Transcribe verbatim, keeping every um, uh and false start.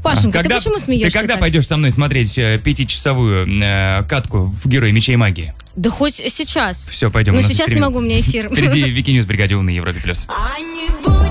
Пашенька, когда, ты почему смеешься? Ты когда так? пойдешь со мной смотреть э, пятичасовую э, катку в «Герои меча и магии»? Да хоть сейчас. Все, пойдем. Ну, сейчас не могу, у меня эфир. Впереди Вики Ньюс, Бригаде Умный, Европе плюс.